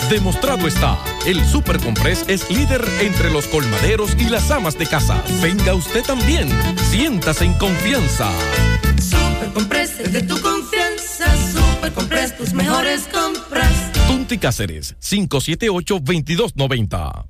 Demostrado está, el Super Comprés es líder entre los colmaderos y las amas de casa. Venga usted también, siéntase en confianza. Super Comprés es de tu confianza. Super Comprés, tus mejores compras. Tunti Cáceres, 578-2290.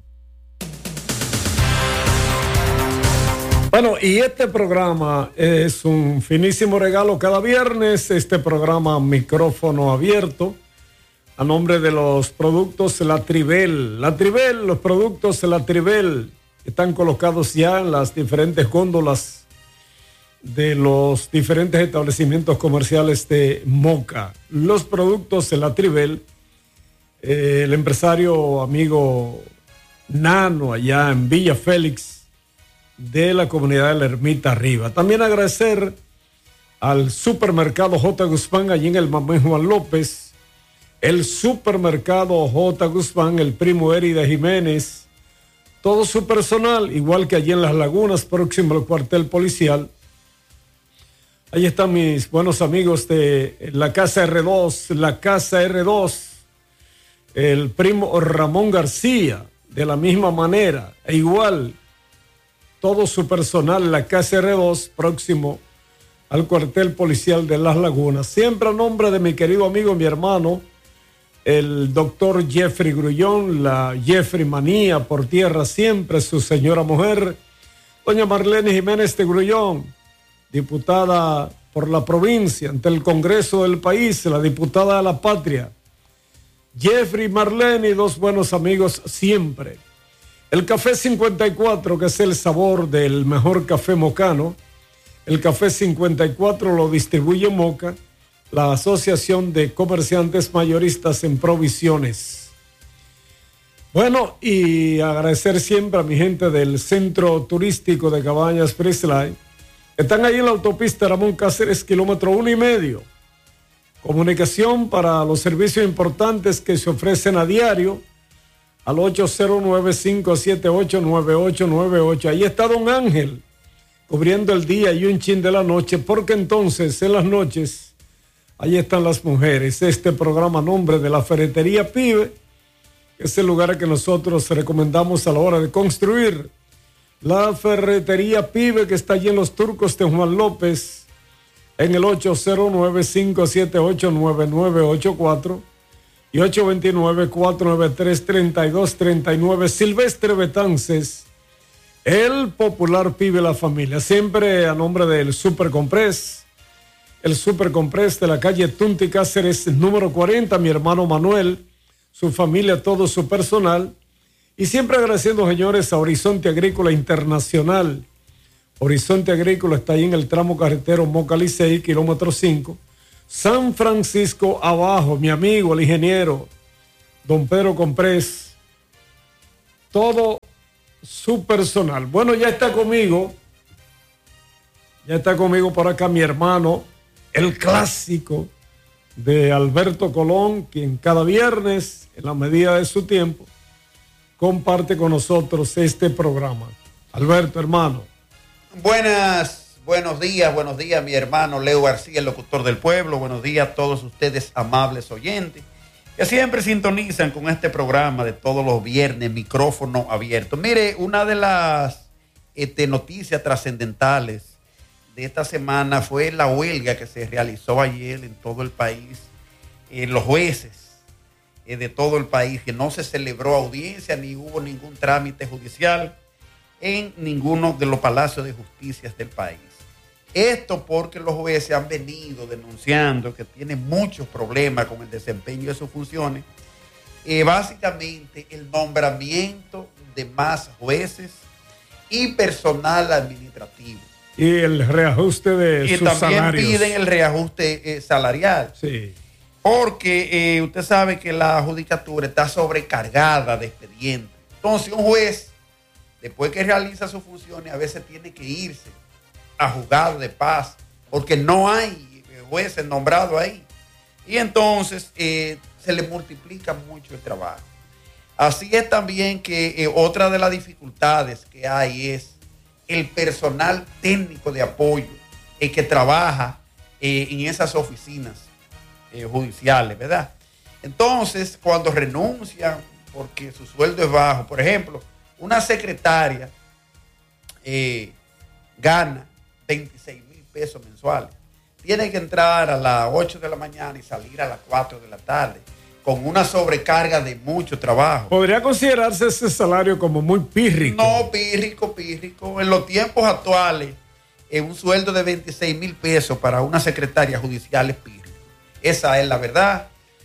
Bueno, y este programa es un finísimo regalo cada viernes. Este programa Micrófono Abierto, a nombre de los productos La Tribel. La Tribel, los productos La Tribel están colocados ya en las diferentes góndolas de los diferentes establecimientos comerciales de Moca. Los productos La Tribel, el empresario amigo Nano allá en Villa Félix de la comunidad de la Ermita Arriba. También agradecer al supermercado J. Guzmán allí en el Mamén Juan López, el supermercado J. Guzmán, el primo Érida Jiménez, todo su personal, igual que allí en Las Lagunas, próximo al cuartel policial. Ahí están mis buenos amigos de la Casa R2, el primo Ramón García, de la misma manera, e igual, todo su personal en la Casa R2, próximo al cuartel policial de Las Lagunas. Siempre a nombre de mi querido amigo, mi hermano, el doctor Jeffrey Grullón, la Jeffrey Manía por tierra siempre, su señora mujer, doña Marlene Jiménez de Grullón, diputada por la provincia ante el Congreso del país, la diputada de la patria. Jeffrey, Marlene y dos buenos amigos siempre. El Café 54, que es el sabor del mejor café mocano. El Café 54 lo distribuye Moca, la Asociación de Comerciantes Mayoristas en Provisiones. Bueno, y agradecer siempre a mi gente del Centro Turístico de Cabañas Freeslide. Están ahí en la autopista Ramón Cáceres, kilómetro 1,5. Comunicación para los servicios importantes que se ofrecen a diario al 809-578-9898. Ahí está don Ángel, cubriendo el día y un chin de la noche, porque entonces en las noches ahí están las mujeres. Este programa a nombre de la Ferretería Pibe, es el lugar que nosotros recomendamos a la hora de construir. La Ferretería Pibe, que está allí en Los Turcos de Juan López, en el 809-578-9984 y 829-493-3239. Silvestre Betances, el popular Pibe La Familia, siempre a nombre del Super Comprés, el Super Comprés de la calle Tunti Cáceres, número 40, mi hermano Manuel, su familia, todo su personal, y siempre agradeciendo, señores, a Horizonte Agrícola Internacional. Horizonte Agrícola está ahí en el tramo carretero Moca Licey, kilómetro 5, San Francisco abajo, mi amigo, el ingeniero don Pedro Comprés, todo su personal. Bueno, ya está conmigo por acá mi hermano, el clásico de Alberto Colón, quien cada viernes, en la medida de su tiempo, comparte con nosotros este programa. Alberto, hermano. Buenos días, mi hermano Leo García, el locutor del pueblo. Buenos días a todos ustedes, amables oyentes, que siempre sintonizan con este programa de todos los viernes, Micrófono Abierto. Mire, una de las noticias trascendentales de esta semana fue la huelga que se realizó ayer en todo el país. Los jueces de todo el país, que no se celebró audiencia ni hubo ningún trámite judicial en ninguno de los palacios de justicia del país. Esto porque los jueces han venido denunciando que tienen muchos problemas con el desempeño de sus funciones. Básicamente el nombramiento de más jueces y personal administrativo. Y el reajuste de sus salarios. Y también piden el reajuste salarial. Sí. Porque usted sabe que la judicatura está sobrecargada de expedientes. Entonces un juez, después que realiza sus funciones, a veces tiene que irse a juzgado de paz, porque no hay jueces nombrados ahí. Y entonces se le multiplica mucho el trabajo. Así es también que otra de las dificultades que hay es el personal técnico de apoyo, el que trabaja en esas oficinas judiciales, ¿verdad? Entonces, cuando renuncian porque su sueldo es bajo, por ejemplo, una secretaria gana 26,000 pesos mensuales. Tiene que entrar a las 8 de la mañana y salir a las 4 de la tarde, con una sobrecarga de mucho trabajo. ¿Podría considerarse ese salario como muy pírrico? No, pírrico. En los tiempos actuales, un sueldo de 26,000 pesos para una secretaria judicial es pírrico. Esa es la verdad.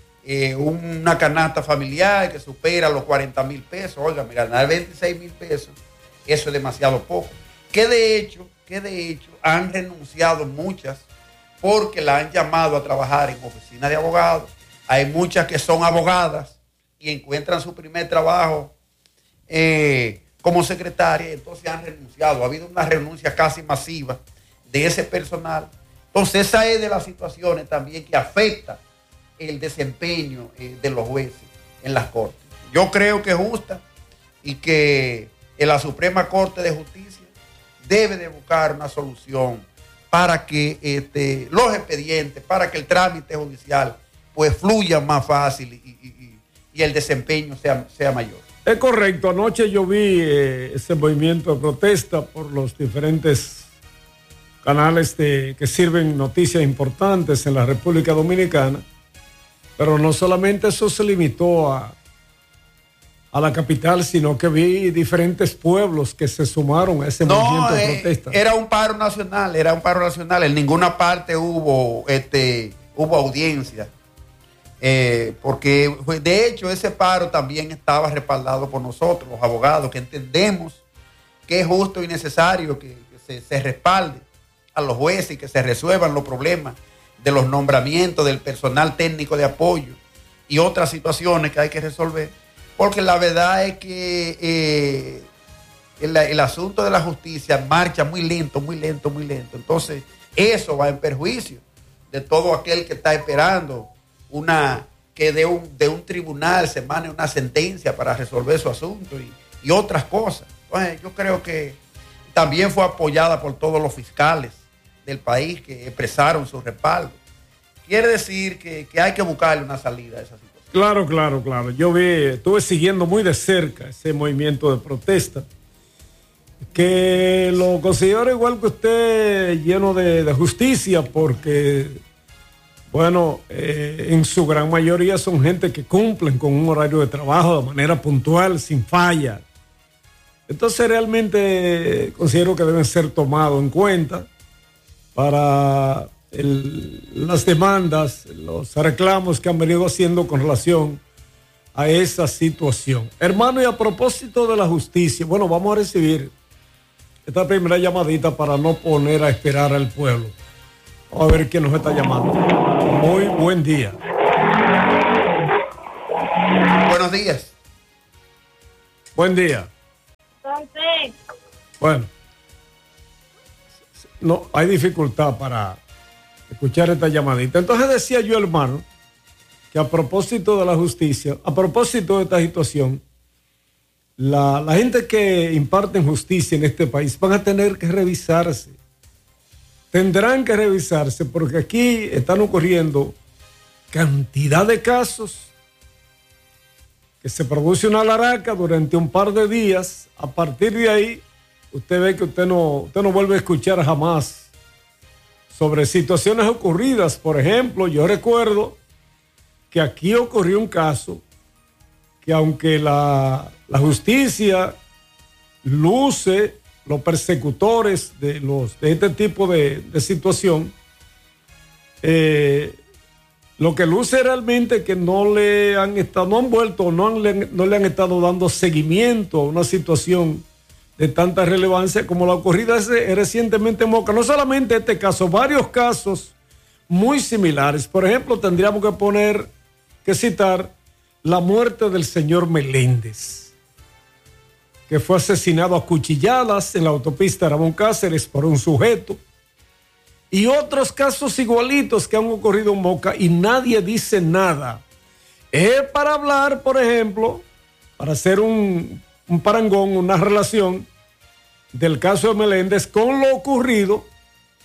Una canasta familiar que supera los 40,000 pesos, oiga, ganar 26,000 pesos, eso es demasiado poco. Que de hecho han renunciado muchas porque la han llamado a trabajar en oficina de abogados. Hay muchas que son abogadas y encuentran su primer trabajo como secretaria, entonces han renunciado. Ha habido una renuncia casi masiva de ese personal. Entonces esa es de las situaciones también que afecta el desempeño de los jueces en las cortes. Yo creo que es justa y que en la Suprema Corte de Justicia debe de buscar una solución para que los expedientes, para que el trámite judicial pues fluya más fácil y el desempeño sea mayor. Es correcto. Anoche yo vi ese movimiento de protesta por los diferentes canales que sirven noticias importantes en la República Dominicana, pero no solamente eso se limitó a la capital, sino que vi diferentes pueblos que se sumaron a ese movimiento de protesta. Era un paro nacional. En ninguna parte hubo audiencia. Porque de hecho ese paro también estaba respaldado por nosotros, los abogados, que entendemos que es justo y necesario que se respalde a los jueces y que se resuelvan los problemas de los nombramientos del personal técnico de apoyo y otras situaciones que hay que resolver, porque la verdad es que el asunto de la justicia marcha muy lento. Entonces eso va en perjuicio de todo aquel que está esperando que de un tribunal se emane una sentencia para resolver su asunto y otras cosas. Entonces yo creo que también fue apoyada por todos los fiscales del país que expresaron su respaldo. Quiere decir que hay que buscarle una salida a esa situación. Claro. Yo estuve siguiendo muy de cerca ese movimiento de protesta, que lo considero igual que usted, lleno de justicia, porque, bueno, en su gran mayoría son gente que cumplen con un horario de trabajo de manera puntual, sin falla. Entonces realmente considero que deben ser tomados en cuenta para las demandas, los reclamos que han venido haciendo con relación a esa situación. Hermano, y a propósito de la justicia, bueno, vamos a recibir esta primera llamadita para no poner a esperar al pueblo. Vamos a ver quién nos está llamando. Muy buen día. Buenos días. Buen día. Bueno, no hay dificultad para escuchar esta llamadita. Entonces decía yo, hermano, que a propósito de la justicia, a propósito de esta situación, la gente que imparte justicia en este país van a tener que revisarse. Tendrán que revisarse porque aquí están ocurriendo cantidad de casos que se produce una laraca durante un par de días. A partir de ahí, usted ve que usted no vuelve a escuchar jamás sobre situaciones ocurridas. Por ejemplo, yo recuerdo que aquí ocurrió un caso que, aunque la justicia luce los persecutores de este tipo de situación, lo que luce realmente que no le han estado dando seguimiento a una situación de tanta relevancia como la ocurrida recientemente en Moca. No solamente este caso, varios casos muy similares. Por ejemplo, tendríamos que citar la muerte del señor Meléndez, que fue asesinado a cuchilladas en la autopista Ramón Cáceres por un sujeto, y otros casos igualitos que han ocurrido en Moca y nadie dice nada. Es para hablar, por ejemplo, para hacer un parangón, una relación del caso de Meléndez con lo ocurrido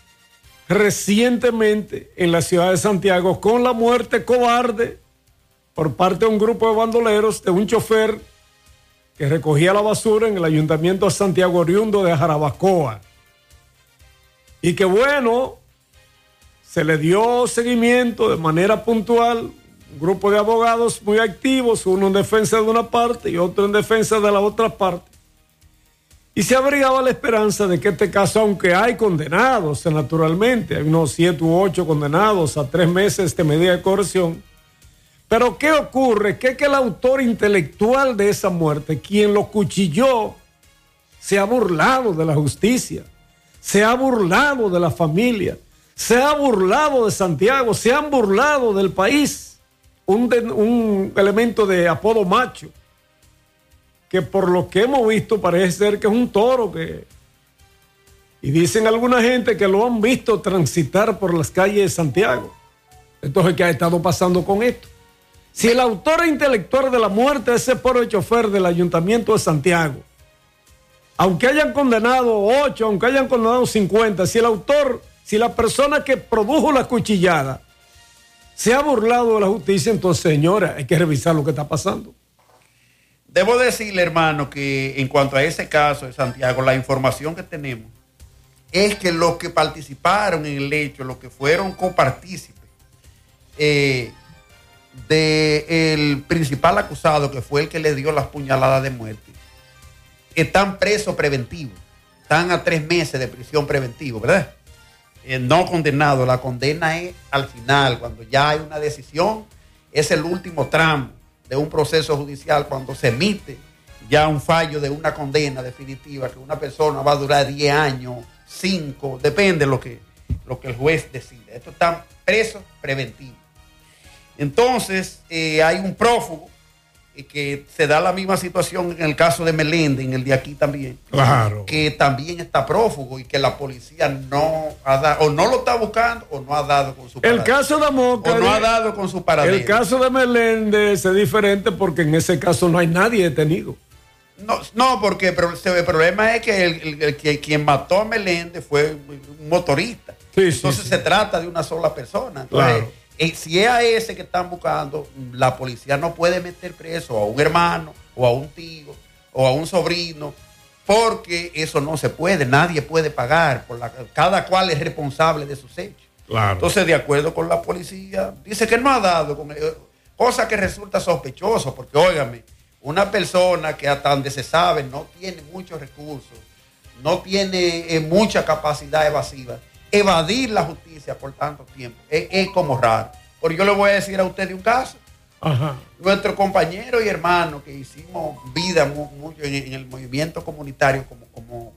recientemente en la ciudad de Santiago con la muerte cobarde, por parte de un grupo de bandoleros de un chofer que recogía la basura en el ayuntamiento de Santiago oriundo de Jarabacoa. Y que bueno, se le dio seguimiento de manera puntual, un grupo de abogados muy activos, uno en defensa de una parte y otro en defensa de la otra parte. Y se abrigaba la esperanza de que este caso, aunque hay condenados, naturalmente, hay unos 7 u 8 condenados a 3 meses de medida de coerción. Pero ¿qué ocurre? Que el autor intelectual de esa muerte, quien lo cuchilló, se ha burlado de la justicia, se ha burlado de la familia, se ha burlado de Santiago, se han burlado del país. Un elemento de apodo macho, que por lo que hemos visto parece ser que es un toro y dicen alguna gente que lo han visto transitar por las calles de Santiago. Entonces, ¿qué ha estado pasando con esto? Si el autor intelectual de la muerte es ese pobre chofer del ayuntamiento de Santiago, aunque hayan condenado 8, aunque hayan condenado 50, si el autor, si la persona que produjo la cuchillada se ha burlado de la justicia, entonces, señora, hay que revisar lo que está pasando. Debo decirle, hermano, que en cuanto a ese caso de Santiago, la información que tenemos es que los que participaron en el hecho, los que fueron copartícipes del principal acusado, que fue el que le dio las puñaladas de muerte, están presos preventivos, están a 3 meses de prisión preventiva, ¿verdad? No condenado, la condena es al final, cuando ya hay una decisión, es el último tramo de un proceso judicial, cuando se emite ya un fallo de una condena definitiva, que una persona va a durar 10 años, 5, depende de lo que el juez decide. Esto está preso preventivo. Entonces, hay un prófugo que se da la misma situación en el caso de Meléndez, en el de aquí también. Claro. Que también está prófugo y que la policía no ha dado, o no lo está buscando, o no ha dado con su paradero. El caso de Moca, o no ha dado con su paradero. El caso de Meléndez es diferente porque en ese caso no hay nadie detenido. No, porque el problema es que quien mató a Meléndez fue un motorista. Sí, entonces se trata de una sola persona. Entonces, claro. Si es a ese que están buscando, la policía no puede meter preso a un hermano o a un tío o a un sobrino, porque eso no se puede, nadie puede pagar, cada cual es responsable de sus hechos. Claro. Entonces, de acuerdo con la policía, dice que no ha dado, cosa que resulta sospechoso, porque óigame, una persona que hasta donde se sabe no tiene muchos recursos, no tiene mucha capacidad evasiva, evadir la justicia por tanto tiempo es como raro. Porque yo le voy a decir a usted de un caso. Ajá. Nuestro compañero y hermano que hicimos vida mucho en el movimiento comunitario, como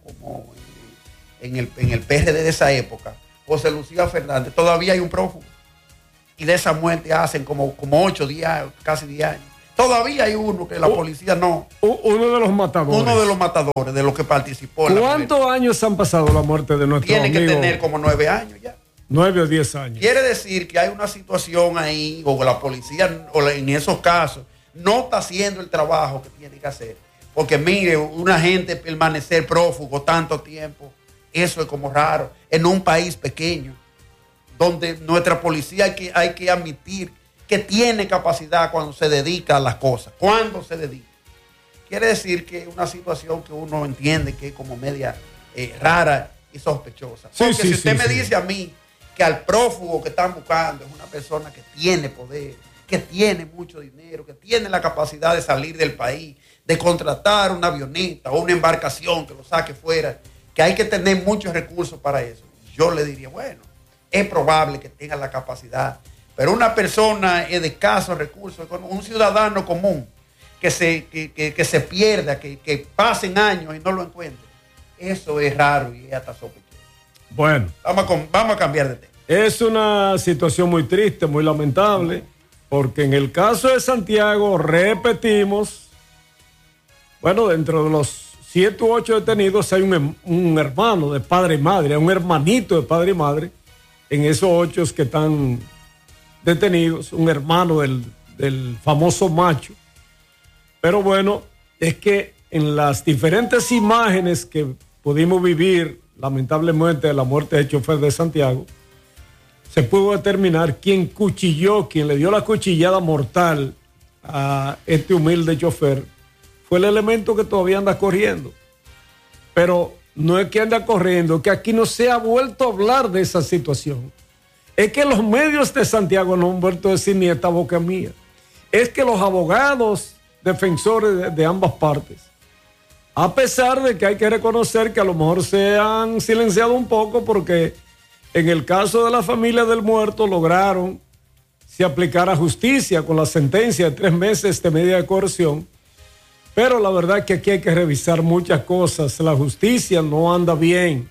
en el PRD de esa época, José Lucía Fernández, todavía hay un prófugo. Y de esa muerte hacen como 8 días, casi 10 años. Todavía hay uno que la policía no. Uno de los matadores. Uno de los matadores, de los que participó. ¿Cuántos años han pasado la muerte de nuestro amigo? Tiene que tener como 9 años ya. 9 o 10 años. Quiere decir que hay una situación ahí, o la policía, o en esos casos, no está haciendo el trabajo que tiene que hacer. Porque mire, una gente permanecer prófugo tanto tiempo, eso es como raro. En un país pequeño, donde nuestra policía hay que admitir que tiene capacidad cuando se dedica a las cosas. Cuando se dedica. Quiere decir que es una situación que uno entiende que es como media rara y sospechosa. Porque si usted me dice a mí que al prófugo que están buscando es una persona que tiene poder, que tiene mucho dinero, que tiene la capacidad de salir del país, de contratar una avioneta o una embarcación que lo saque fuera, que hay que tener muchos recursos para eso, yo le diría, bueno, es probable que tenga la capacidad. Pero una persona de escasos recursos, un ciudadano común que se pierda, que pasen años y no lo encuentre, eso es raro y es hasta sospechoso. Bueno. Vamos a cambiar de tema. Es una situación muy triste, muy lamentable, porque en el caso de Santiago, repetimos, bueno, dentro de los 7 u 8 detenidos hay un hermano de padre y madre, un hermanito de padre y madre, en esos 8 que están detenidos, un hermano del famoso macho. Pero bueno, es que en las diferentes imágenes que pudimos vivir, lamentablemente, de la muerte del chofer de Santiago, se pudo determinar quién cuchilló, quién le dio la cuchillada mortal a este humilde chofer fue el elemento que todavía anda corriendo. Pero no es que anda corriendo, que aquí no se ha vuelto a hablar de esa situación. Es que los medios de Santiago no han vuelto a decir ni esta boca mía. Es que los abogados defensores de ambas partes, a pesar de que hay que reconocer que a lo mejor se han silenciado un poco, porque en el caso de la familia del muerto lograron se aplicara justicia con la sentencia de 3 meses de medida de coerción, pero la verdad es que aquí hay que revisar muchas cosas. La justicia no anda bien,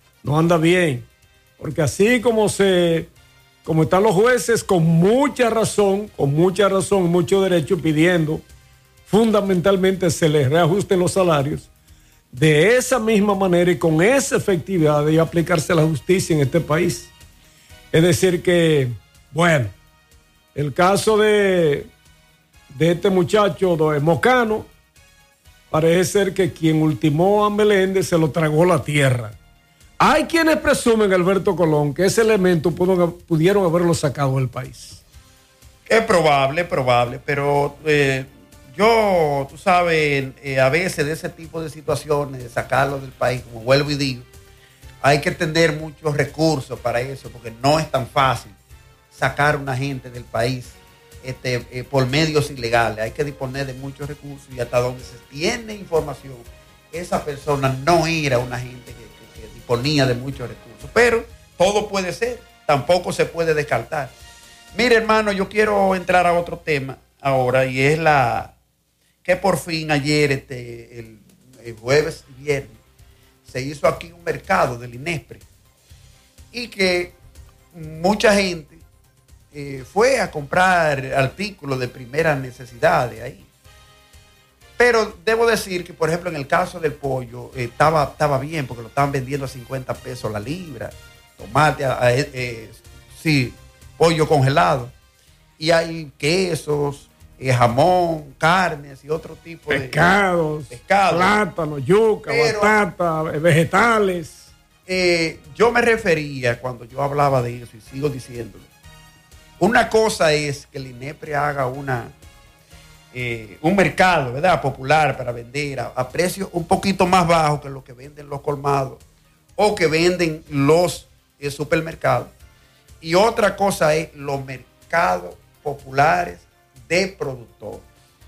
porque así como están los jueces con mucha razón, mucho derecho, pidiendo fundamentalmente se les reajusten los salarios, de esa misma manera y con esa efectividad debe aplicarse la justicia en este país. Es decir que, bueno, el caso de este muchacho de Mocano, parece ser que quien ultimó a Meléndez se lo tragó la tierra. Hay quienes presumen, Alberto Colón, que ese elemento pudieron haberlo sacado del país. Es probable, pero yo, tú sabes, a veces de ese tipo de situaciones, de sacarlo del país, como vuelvo y digo, hay que tener muchos recursos para eso, porque no es tan fácil sacar a una gente del país por medios ilegales. Hay que disponer de muchos recursos y hasta donde se tiene información, esa persona no era una gente que disponía de muchos recursos. Pero todo puede ser, tampoco se puede descartar. Mire, hermano, yo quiero entrar a otro tema ahora, y es que por fin ayer, el jueves y viernes, se hizo aquí un mercado del INESPRE y que mucha gente fue a comprar artículos de primera necesidad de ahí. Pero debo decir que, por ejemplo, en el caso del pollo, estaba bien, porque lo estaban vendiendo a 50 pesos la libra, tomate, pollo congelado, y hay quesos, jamón, carnes y otro tipo de pescados, plátanos, yuca, batata, vegetales. Yo me refería, cuando yo hablaba de eso, y sigo diciéndolo, una cosa es que el INESPRE haga un mercado, ¿verdad?, popular para vender a precios un poquito más bajos que lo que venden los colmados o que venden los supermercados. Y otra cosa es los mercados populares de productor.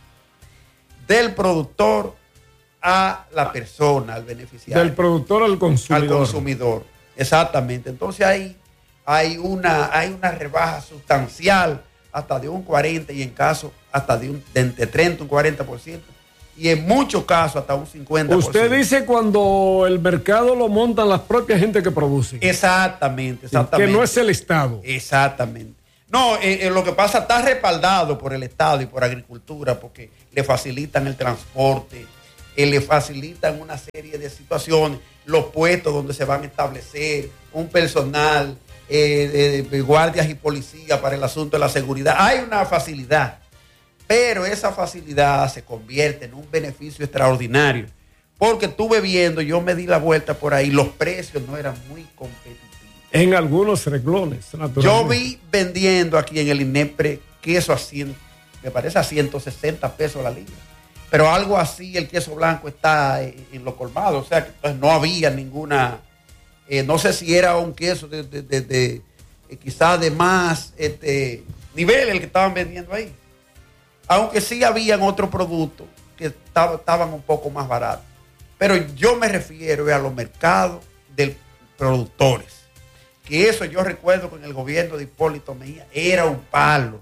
Del productor a la persona, al beneficiario. Del productor al consumidor. Al consumidor, exactamente. Entonces hay una rebaja sustancial, hasta de un 40%, y en casos hasta de entre 30 y un 40%, y en muchos casos hasta un 50%. Usted dice cuando el mercado lo montan las propias gente que producen. Exactamente. Que no es el Estado. Exactamente. No, lo que pasa está respaldado por el Estado y por Agricultura, porque le facilitan el transporte, le facilitan una serie de situaciones, los puestos donde se van a establecer, un personal, guardias y policías para el asunto de la seguridad. Hay una facilidad, pero esa facilidad se convierte en un beneficio extraordinario, porque estuve viendo, yo me di la vuelta por ahí, los precios no eran muy competitivos. En algunos renglones, naturalmente. Yo vi vendiendo aquí en el INESPRE queso me parece a 160 pesos la libra. Pero algo así, el queso blanco está en los colmados. O sea, que pues, no había ninguna, no sé si era un queso de quizás de más nivel el que estaban vendiendo ahí. Aunque sí habían otros productos que estaban un poco más baratos. Pero yo me refiero a los mercados de productores. Que eso yo recuerdo que en el gobierno de Hipólito Mejía era un palo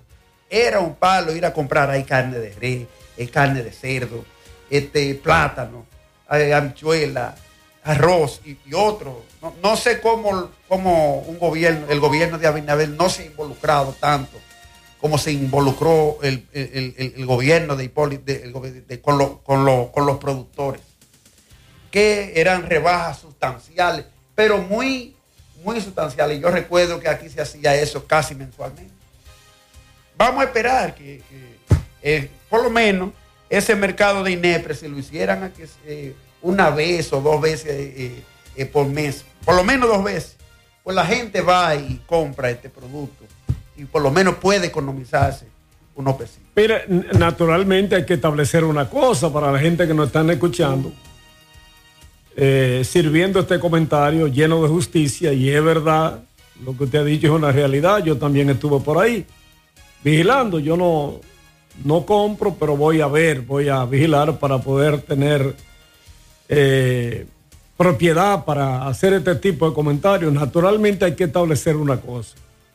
ir a comprar ahí carne de res, carne de cerdo, plátano, habichuela, arroz y otro. No sé cómo el gobierno de Abinader no se ha involucrado tanto como se involucró el gobierno de Hipólito con los productores, que eran rebajas sustanciales, pero muy sustanciales. Yo recuerdo que aquí se hacía eso casi mensualmente. Vamos a esperar que por lo menos ese mercado de INESPRE, si lo hicieran una vez o 2 veces por mes, por lo menos 2 veces, pues la gente va y compra este producto y por lo menos puede economizarse unos pesitos. Mire, naturalmente hay que establecer una cosa para la gente que nos están escuchando, sirviendo este comentario lleno de justicia, y es verdad, lo que usted ha dicho es una realidad. Yo también estuve por ahí vigilando. Yo no compro, pero voy a vigilar para poder tener propiedad para hacer este tipo de comentarios. Naturalmente hay que establecer una cosa.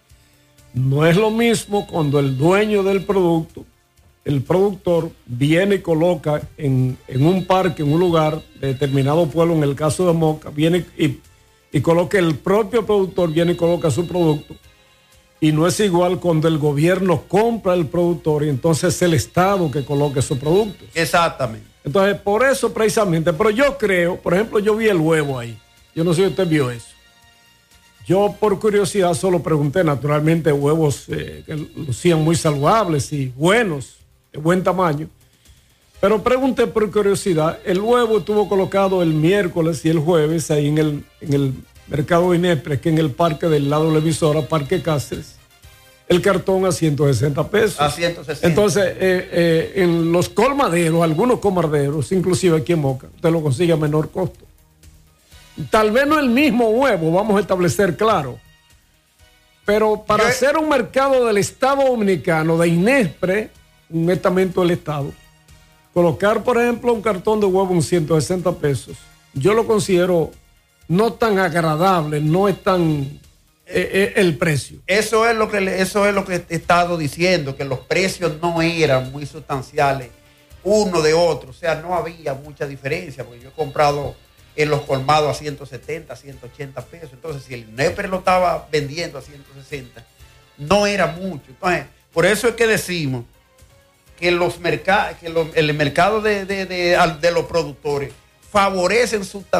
No es lo mismo cuando el dueño del producto, el productor, viene y coloca en un parque, en un lugar de determinado pueblo, en el caso de Moca, viene y coloca, el propio productor viene y coloca su producto. Y no es igual cuando el gobierno compra el productor y entonces es el Estado que coloque esos productos. Exactamente. Entonces, por eso precisamente, pero yo creo, por ejemplo, yo vi el huevo ahí. Yo no sé si usted vio eso. Yo por curiosidad solo pregunté, naturalmente, huevos que lucían muy saludables y buenos, de buen tamaño. Pero pregunté por curiosidad, el huevo estuvo colocado el miércoles y el jueves ahí en el mercado Inespre, que en el parque del lado de la emisora, Parque Cáceres, el cartón a 160 pesos. A 160. Entonces, en los colmaderos, algunos colmaderos, inclusive aquí en Moca, usted lo consigue a menor costo. Tal vez no el mismo huevo, vamos a establecer claro. Pero para hacer un mercado del Estado Dominicano, de Inespre, un estamento del Estado, colocar, por ejemplo, un cartón de huevo en 160 pesos, yo lo considero no tan agradable, no es tan el precio. Eso es lo que he estado diciendo, que los precios no eran muy sustanciales uno de otro, o sea, no había mucha diferencia, porque yo he comprado en los colmados a 170, 180 pesos, entonces si el Inespre lo estaba vendiendo a 160, no era mucho. Entonces, por eso es que decimos que el mercado de los productores favorecen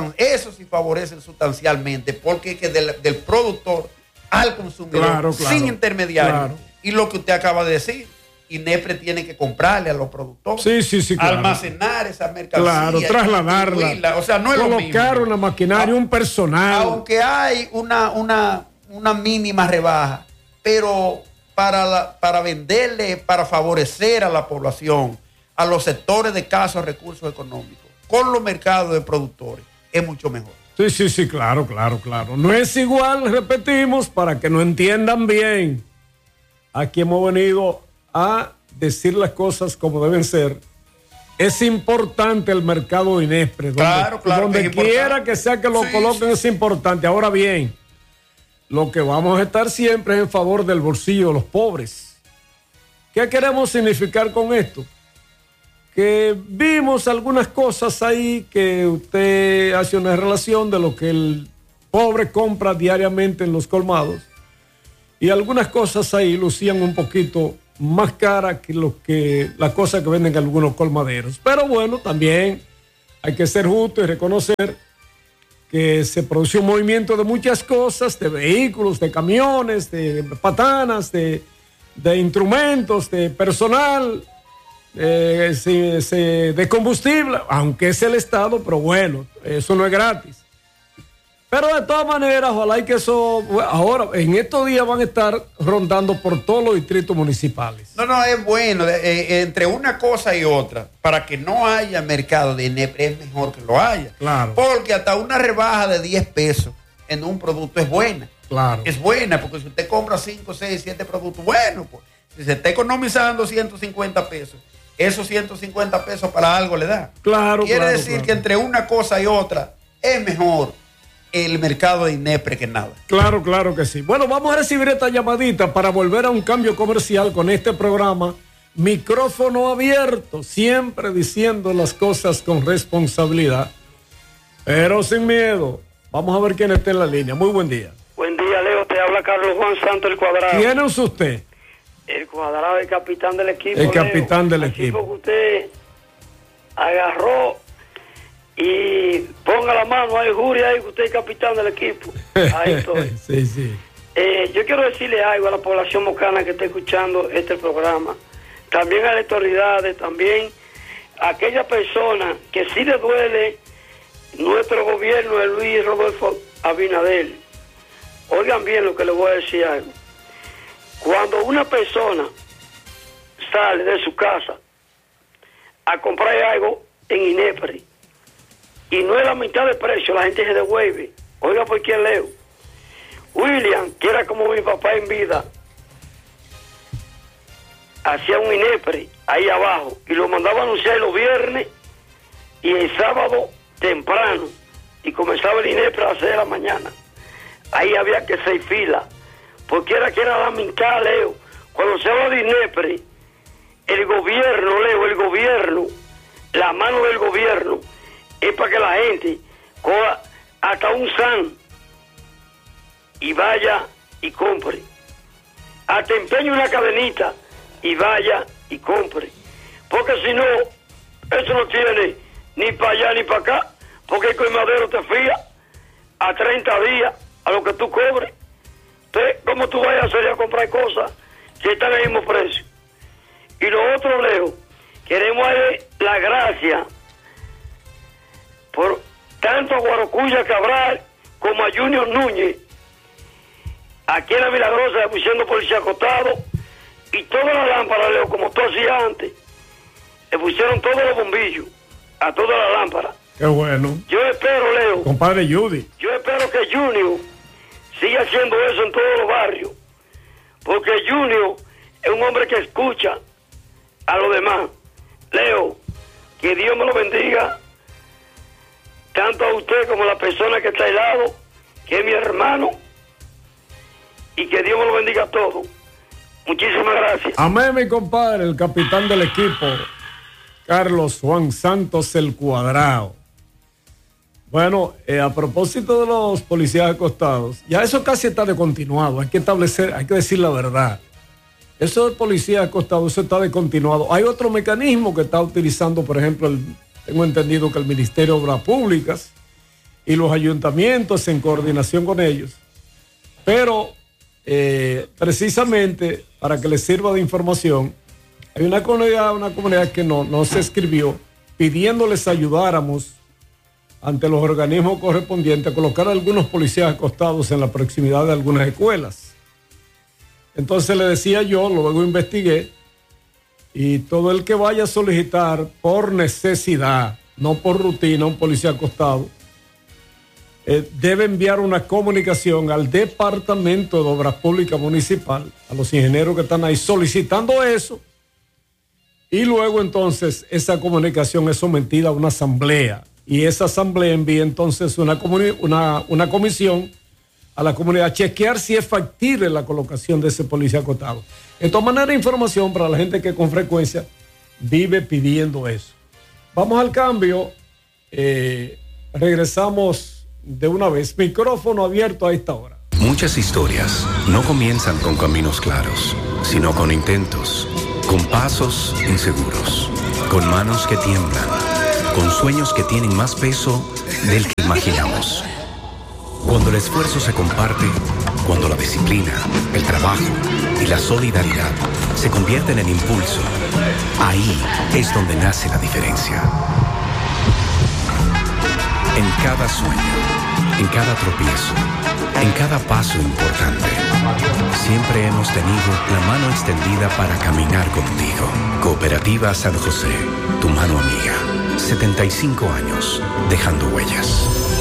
sustancialmente, porque es que del productor al consumidor, claro, sin intermediario. Claro. Y lo que usted acaba de decir, Inespre tiene que comprarle a los productores, sí, claro. Almacenar esa mercancía, claro, trasladarla, o sea, no es colocar lo mismo. una maquinaria, un personal. Aunque hay una mínima rebaja, pero para venderle, para favorecer a la población, a los sectores de escasos recursos económicos, con los mercados de productores, es mucho mejor. Sí, claro. No es igual, repetimos, para que nos entiendan bien. Aquí hemos venido a decir las cosas como deben ser. Es importante el mercado de Inespre. Donde quiera que sea que lo coloquen, es importante. Ahora bien, lo que vamos a estar siempre es en favor del bolsillo de los pobres. ¿Qué queremos significar con esto? Que vimos algunas cosas ahí que usted hace una relación de lo que el pobre compra diariamente en los colmados, y algunas cosas ahí lucían un poquito más caras que las cosas que venden algunos colmaderos. Pero bueno, también hay que ser justo y reconocer que se produjo un movimiento de muchas cosas, de vehículos, de camiones, de patanas, de instrumentos, de personal, de combustible, aunque es el Estado, pero bueno, eso no es gratis. Pero de todas maneras, ojalá y que eso, ahora, en estos días van a estar rondando por todos los distritos municipales. No, es bueno, entre una cosa y otra, para que no haya mercado de Inespre, es mejor que lo haya. Claro. Porque hasta una rebaja de 10 pesos en un producto es buena. Claro. Es buena, porque si usted compra 5, 6, 7 productos, bueno, pues, si se está economizando 150 pesos, esos 150 pesos para algo le da. Claro. Quiere decir que entre una cosa y otra es mejor el mercado de Inespre que nada. Claro que sí. Bueno, vamos a recibir esta llamadita para volver a un cambio comercial con este programa Micrófono Abierto, siempre diciendo las cosas con responsabilidad, pero sin miedo. Vamos a ver quién está en la línea. Muy buen día. Buen día, Leo. Te habla Carlos Juan Santos, el Cuadrado. ¿Quién es usted? El Cuadrado, el capitán del equipo. El capitán del equipo. Que usted agarró y ponga la mano ahí, jure ahí que usted es capitán del equipo. Ahí estoy. Sí. Yo quiero decirle algo a la población mocana que está escuchando este programa. También a las autoridades, también a aquella persona que sí le duele nuestro gobierno de Luis Rodolfo Abinader. Oigan bien lo que les voy a decir algo. Cuando una persona sale de su casa a comprar algo en Inepre y no es la mitad de precio, la gente se devuelve. Oiga, ¿por qué leo? William, que era como mi papá en vida, hacía un Inepre ahí abajo y lo mandaba a anunciar los viernes y el sábado temprano y comenzaba el Inepre a las 6 de la mañana. Ahí había que hacer fila, porque era que era la mitad, Leo. Cuando se habla de Inepre, el gobierno, Leo, el gobierno, la mano del gobierno es para que la gente coja hasta un SAN y vaya y compre. Hasta empeñe una cadenita y vaya y compre. Porque si no, eso no tiene ni para allá ni para acá, porque el colmadero te fía a 30 días a lo que tú cobres. Entonces, ¿cómo tú vayas a salir a comprar cosas que están al mismo precio? Y lo otro, Leo, queremos darle la gracia por tanto a Guarocuya Cabral como a Junior Núñez. Aquí en la Milagrosa le pusieron policía acostado y todas las lámparas, Leo, como tú hacías antes, le pusieron todos los bombillos a todas las lámparas. Qué bueno. Yo espero, Leo, compadre Judy, yo espero que Junior siga haciendo eso en todos los barrios, porque Junior es un hombre que escucha a los demás. Leo, que Dios me lo bendiga, tanto a usted como a la persona que está al lado, que es mi hermano, y que Dios me lo bendiga a todos. Muchísimas gracias. Amén, mi compadre, el capitán del equipo, Carlos Juan Santos el Cuadrado. Bueno, a propósito de los policías acostados, ya eso casi está descontinuado, hay que decir la verdad. Eso de policías acostados, eso está descontinuado. Hay otro mecanismo que está utilizando, por ejemplo, tengo entendido que el Ministerio de Obras Públicas y los ayuntamientos en coordinación con ellos. Pero precisamente para que les sirva de información, hay una comunidad que no se escribió pidiéndoles ayudáramos ante los organismos correspondientes a colocar a algunos policías acostados en la proximidad de algunas escuelas. Entonces le decía yo, luego investigué, y todo el que vaya a solicitar por necesidad, no por rutina, un policía acostado, debe enviar una comunicación al Departamento de Obras Públicas Municipal, a los ingenieros que están ahí solicitando eso, y luego entonces esa comunicación es sometida a una asamblea, y esa asamblea envía entonces una comisión a la comunidad a chequear si es factible la colocación de ese policía acostado. De todas maneras, información para la gente que con frecuencia vive pidiendo eso. Vamos al cambio, regresamos de una vez. Micrófono abierto a esta hora. Muchas historias no comienzan con caminos claros, sino con intentos, con pasos inseguros, con manos que tiemblan, con sueños que tienen más peso del que imaginamos. Cuando el esfuerzo se comparte, cuando la disciplina, el trabajo y la solidaridad se convierten en impulso, ahí es donde nace la diferencia. En cada sueño, en cada tropiezo, en cada paso importante, siempre hemos tenido la mano extendida para caminar contigo. Cooperativa San José, tu mano amiga. 75 años, dejando huellas.